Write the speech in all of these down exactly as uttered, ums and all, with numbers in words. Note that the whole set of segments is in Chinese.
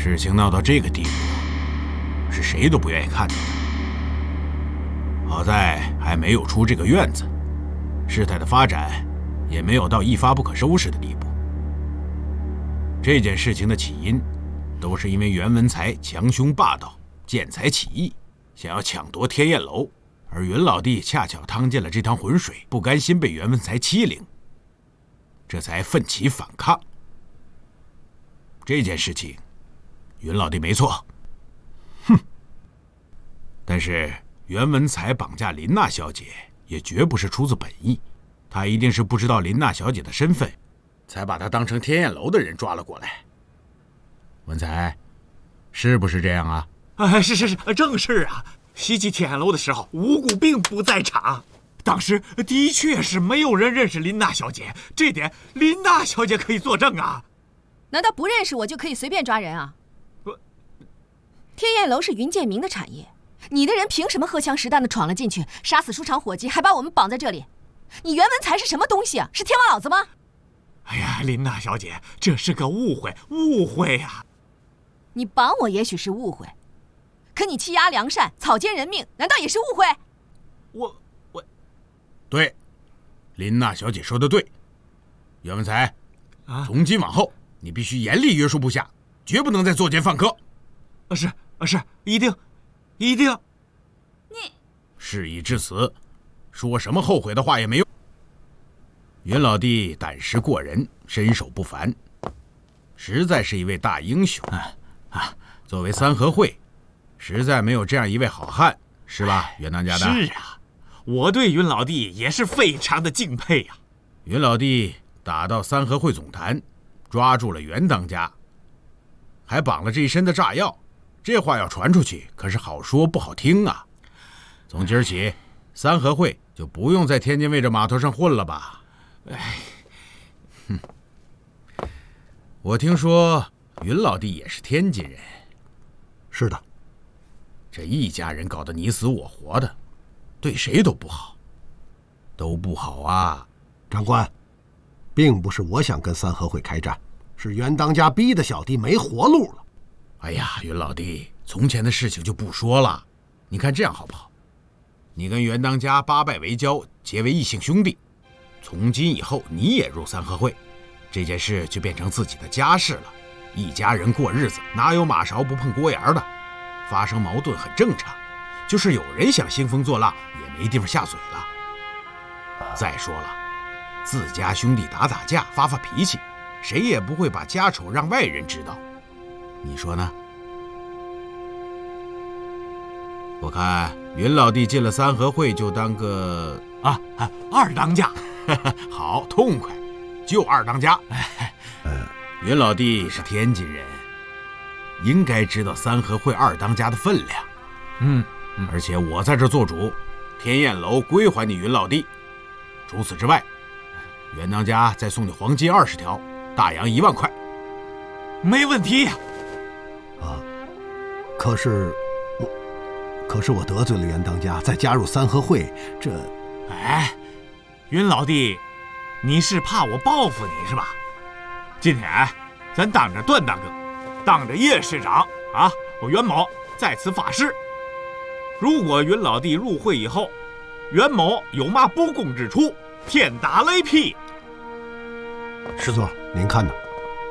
事情闹到这个地步，是谁都不愿意看到的。好在还没有出这个院子，事态的发展也没有到一发不可收拾的地步。这件事情的起因，都是因为袁文才强凶霸道、见财起意，想要抢夺天燕楼，而云老弟恰巧趟进了这趟浑水，不甘心被袁文才欺凌，这才奋起反抗。这件事情，云老弟没错。哼。但是袁文才绑架林娜小姐，也绝不是出自本意，他一定是不知道林娜小姐的身份，才把她当成天燕楼的人抓了过来。文才，是不是这样啊？ 哎，是是是，正是啊。袭击天燕楼的时候，无辜并不在场，当时的确是没有人认识林娜小姐，这点林娜小姐可以作证啊。 难道不认识我就可以随便抓人啊？ 不， 天燕楼是云建明的产业，你的人凭什么荷枪实弹的闯了进去，杀死书场伙计，还把我们绑在这里？你袁文才是什么东西啊？是天王老子吗？ 哎呀，林娜小姐，这是个误会，误会呀！ 你绑我也许是误会，可你欺压良善、草菅人命，难道也是误会？ 我我， 对，林娜小姐说的对。袁文才，啊，从今往后你必须严厉约束部下，绝不能再作奸犯科。 啊，是啊是，一定，一定。 你事已至此，说什么后悔的话也没用。云老弟胆识过人，身手不凡，实在是一位大英雄啊！啊，作为三合会，实在没有这样一位好汉，是吧，袁当家的？ 是啊，我对云老弟也是非常的敬佩呀、啊。 云老弟打到三合会总坛，抓住了袁当家，还绑了这一身的炸药，这话要传出去，可是好说不好听啊。从今儿起，三合会就不用在天津卫这码头上混了吧？哎，哼，我听说云老弟也是天津人。 是的。 这一家人搞得你死我活的，对谁都不好，都不好啊！ 长官，并不是我想跟三合会开战，是袁当家逼得小弟没活路了。 哎呀，云老弟，从前的事情就不说了，你看这样好不好？你跟袁当家八拜为交，结为异姓兄弟，从今以后你也入三合会，这件事就变成自己的家事了。一家人过日子，哪有马勺不碰锅沿的？发生矛盾很正常，就是有人想兴风作浪，也没地方下嘴了。再说了，自家兄弟打打架发发脾气，谁也不会把家丑让外人知道，你说呢？我看云老弟进了三合会就当个啊啊二当家。 好痛快，就二当家。 呃， 云老弟是天津人，应该知道三合会二当家的分量。 嗯， 嗯而且我在这做主，天燕楼归还你云老弟。除此之外，袁当家再送你黄金二十条，大洋一万块。 没问题呀。 啊，可是我，可是我得罪了袁当家，再加入三合会，这…… 哎，云老弟，你是怕我报复你是吧？今天咱当着段大哥，当着叶市长啊，我袁某在此发誓，如果云老弟入会以后，袁某有嘛不公之处，天打雷劈。 师座，您看呢？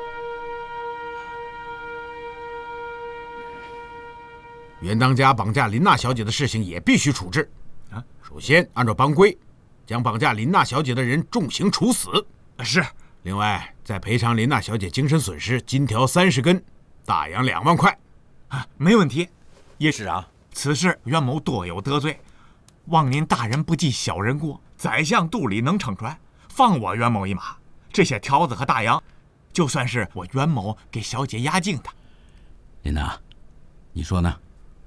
袁当家绑架林娜小姐的事情也必须处置。啊，首先按照帮规，将绑架林娜小姐的人重刑处死。 是。 另外，再赔偿林娜小姐精神损失金条三十根，大洋两万块。 啊，没问题。叶市长，此事袁某多有得罪，望您大人不计小人过，宰相肚里能撑船，放我袁某一马。这些条子和大洋，就算是我袁某给小姐压惊的。 林娜，你说呢？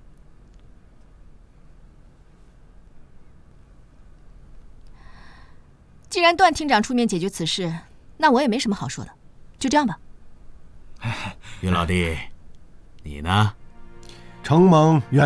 既然段厅长出面解决此事，那我也没什么好说的，就这样吧。 云老弟，你呢？ 承蒙袁